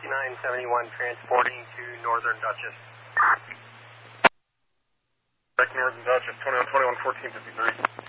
971 transporting to Northern Dutchess. Back Northern Dutchess, 2121 1453.